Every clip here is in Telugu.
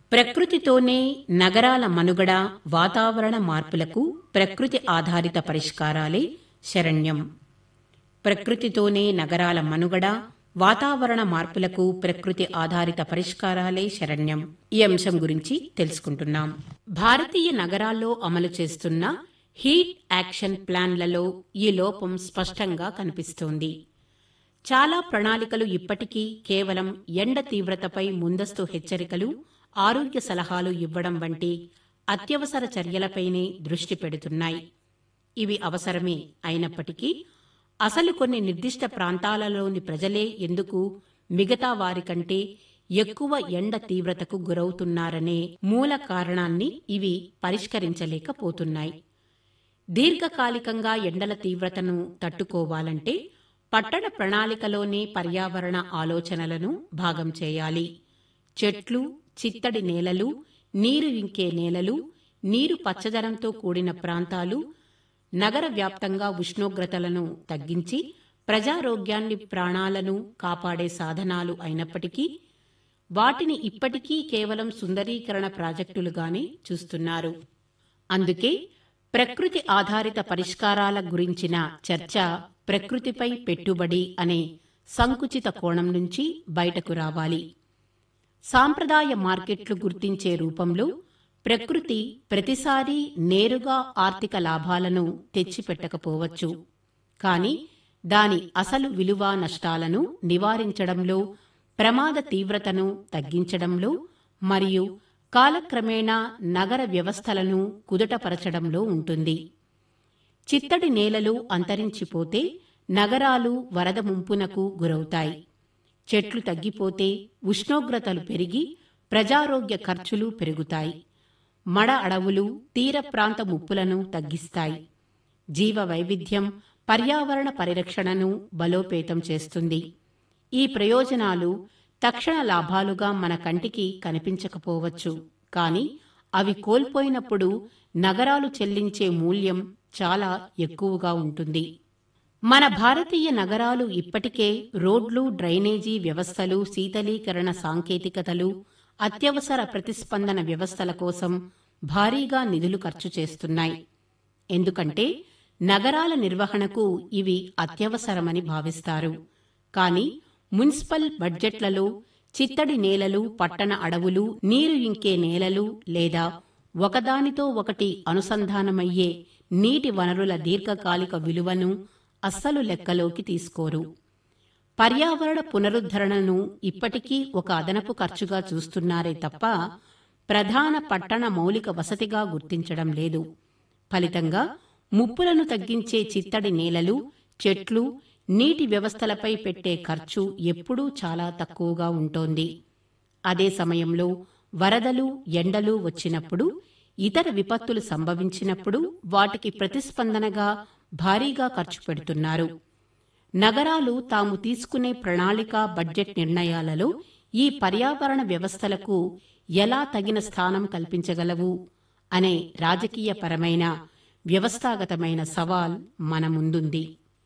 ప్రకృతితోనే నగరాల మనుగడ, వాతావరణ మార్పులకు ప్రకృతి ఆధారిత పరిష్కారాలే శరణ్యం. ప్రకృతితోనే నగరాల మనుగడ, వాతావరణ మార్పులకు ప్రకృతి ఆధారిత పరిష్కారాలే శరణ్యం. ఈ అంశం గురించి తెలుసుకుంటున్నాం. భారతీయ నగరాల్లో అమలు చేస్తున్న హీట్ యాక్షన్ ప్లాన్లలో ఈ లోపం స్పష్టంగా కనిపిస్తోంది. చాలా ప్రణాళికలు ఇప్పటికీ కేవలం ఎండ తీవ్రతపై ముందస్తు హెచ్చరికలు, ఆరోగ్య సలహాలు ఇవ్వడం వంటి అత్యవసర చర్యలపైనే దృష్టి పెడుతున్నాయి. ఇవి అవసరమే అయినప్పటికీ అసలు కొన్ని నిర్దిష్ట ప్రాంతాలలోని ప్రజలే ఎందుకు మిగతా వారికంటే ఎక్కువ ఎండ తీవ్రతకు గురవుతున్నారనే మూల కారణాన్ని ఇవి పరిష్కరించలేకపోతున్నాయి. దీర్ఘకాలికంగా ఎండల తీవ్రతను తట్టుకోవాలంటే పట్టణ ప్రణాళికలోనే పర్యావరణ ఆలోచనలను భాగం చేయాలి. చెట్లు, చిత్తడి నేలలు, నీరు ఇంకే నేలలు, నీరు పచ్చదనంతో కూడిన ప్రాంతాలు నగర వ్యాప్తంగా ఉష్ణోగ్రతలను తగ్గించి ప్రజారోగ్యాన్ని, ప్రాణాలను కాపాడే సాధనాలు అయినప్పటికీ వాటిని ఇప్పటికీ కేవలం సుందరీకరణ ప్రాజెక్టులుగానే చూస్తున్నారు. అందుకే ప్రకృతి ఆధారిత పరిష్కారాల గురించిన చర్చ ప్రకృతిపై పెట్టుబడి అనే సంకుచిత కోణం నుంచి బయటకు రావాలి. సాంప్రదాయ మార్కెట్లు గుర్తించే రూపంలో ప్రకృతి ప్రతిసారీ నేరుగా ఆర్థిక లాభాలను తెచ్చిపెట్టకపోవచ్చు. కానీ దాని అసలు విలువ నష్టాలను నివారించడంలో, ప్రమాద తీవ్రతను తగ్గించడంలో మరియు కాలక్రమేణా నగర వ్యవస్థలను కుదుటపరచడంలో ఉంటుంది. చిత్తడి నేలలు అంతరించిపోతే నగరాలు వరద ముంపునకు గురవుతాయి. చెట్లు తగ్గిపోతే ఉష్ణోగ్రతలు పెరిగి ప్రజారోగ్య ఖర్చులు పెరుగుతాయి. మడ అడవులు తీర ప్రాంత ముప్పులను తగ్గిస్తాయి. జీవ వైవిధ్యం, పర్యావరణ పరిరక్షణను బలోపేతం చేస్తుంది. ఈ ప్రయోజనాలు తక్షణ లాభాలుగా మన కంటికి కనిపించకపోవచ్చు. కానీ అవి కోల్పోయినప్పుడు నగరాలు చెల్లించే మూల్యం చాలా ఎక్కువగా ఉంటుంది. మన భారతీయ నగరాలు ఇప్పటికే రోడ్లు, డ్రైనేజీ వ్యవస్థలు, శీతలీకరణ సాంకేతికతలు, అత్యవసర ప్రతిస్పందన వ్యవస్థల కోసం భారీగా నిధులు ఖర్చు చేస్తున్నాయి. ఎందుకంటే నగరాల నిర్వహణకు ఇవి అత్యవసరమని భావిస్తారు. కానీ మున్సిపల్ బడ్జెట్లలో చిత్తడి నేలలు, పట్టణ అడవులు, నీరు ఇంకే నేలలు లేదా ఒకదానితో ఒకటి అనుసంధానమయ్యే నీటి వనరుల దీర్ఘకాలిక విలువను అస్సలు లెక్కలోకి తీసుకోరు. పర్యావరణ పునరుద్ధరణను ఇప్పటికీ ఒక అదనపు ఖర్చుగా చూస్తున్నారే తప్ప ప్రధాన పట్టణ మౌలిక వసతిగా గుర్తించడం లేదు. ఫలితంగా ముప్పులను తగ్గించే చిత్తడి నేలలు, చెట్లు, నీటి వ్యవస్థలపై పెట్టే ఖర్చు ఎప్పుడూ చాలా తక్కువగా ఉంటోంది. అదే సమయంలో వరదలు, ఎండలు వచ్చినప్పుడు, ఇతర విపత్తులు సంభవించినప్పుడు వాటికి ప్రతిస్పందనగా భారీగా ఖర్చు పెడుతున్నారు. నగరాలు తాము తీసుకునే ప్రణాళిక, బడ్జెట్ నిర్ణయాలలో ఈ పర్యావరణ వ్యవస్థలకు ఎలా తగిన స్థానం కల్పించగలవు అనే రాజకీయపరమైన, వ్యవస్థాగతమైన సవాల్ మన ముందుంది.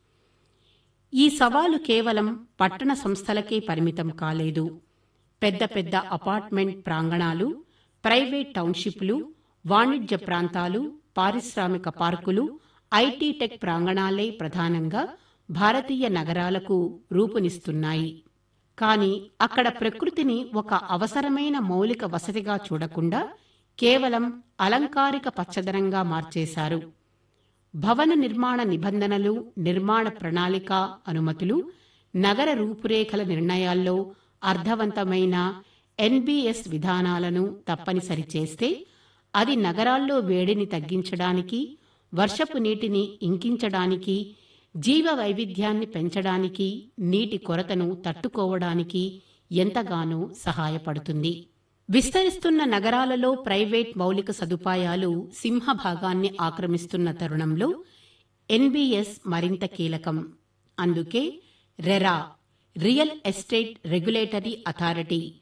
ఈ సవాలు కేవలం పట్టణ సంస్థలకే పరిమితం కాలేదు. పెద్ద పెద్ద అపార్ట్మెంట్ ప్రాంగణాలు, ప్రైవేట్ టౌన్షిప్లు, వాణిజ్య ప్రాంతాలు, పారిశ్రామిక పార్కులు, ఐటీ టెక్ ప్రాంగణాలే ప్రధానంగా భారతీయ నగరాలకు రూపునిస్తున్నాయి. కానీ అక్కడ ప్రకృతిని ఒక అవసరమైన మౌలిక వసతిగా చూడకుండా కేవలం అలంకారిక పచ్చదనంగా మార్చేశారు. భవన నిర్మాణ నిబంధనలు, నిర్మాణ ప్రణాళిక అనుమతులు, నగర రూపురేఖల నిర్ణయాల్లో అర్థవంతమైన ఎన్బిఎస్ విధానాలను తప్పనిసరి చేస్తే అది నగరాల్లో వేడిని తగ్గించడానికి, వర్షపు నీటిని ఇంకించడానికి, జీవ వైవిధ్యాన్ని పెంచడానికి, నీటి కొరతను తట్టుకోవడానికి ఎంతగానో సహాయపడుతుంది. విస్తరిస్తున్న నగరాలలో ప్రైవేట్ మౌలిక సదుపాయాలు సింహభాగాన్ని ఆక్రమిస్తున్న తరుణంలో ఎన్బిఎస్ మరింత కీలకం. అందుకే RERA, real estate regulatory authority